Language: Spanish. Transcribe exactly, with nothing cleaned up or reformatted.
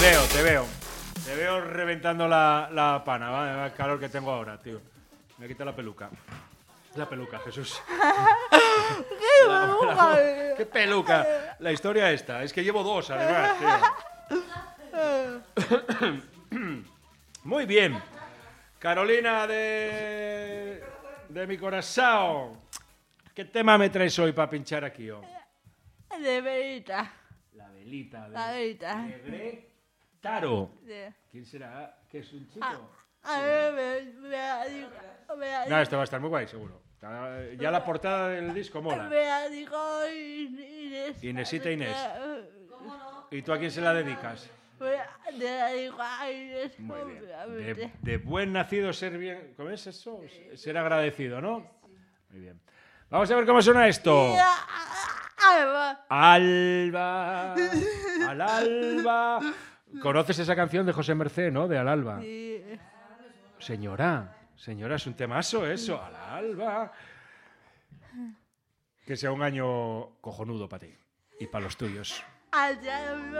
veo, te veo. Te veo reventando la, la pana, ¿vale? El calor que tengo ahora, tío. Me quita la peluca. La peluca, Jesús. ¡Qué peluca! ¡Qué peluca! La historia esta. Es que llevo dos, además, tío. Muy bien. Carolina de... de mi corazón. ¿Qué tema me traes hoy para pinchar aquí, oh? De velita. La velita. De, La velita. de Greg Taro. Sí. ¿Quién será? ¿Qué es un chico? A ver, me, me ha dicho, me ha No, esto va a estar muy guay, seguro. Ya la portada del disco mola. Me ha dicho Inés. Inesita Inés. ¿Y tú a quién se la dedicas? Me ha dicho a Inés. Muy bien. De, obviamente. de buen nacido ser bien... ¿Cómo es eso? Ser agradecido, ¿no? Muy bien. Vamos a ver cómo suena esto. Y a- Alba. Alba, al alba. ¿Conoces esa canción de José Mercé, no? De Al alba. Sí. Señora, señora, es un temazo eso. Al alba. Que sea un año cojonudo para ti y para los tuyos. Allá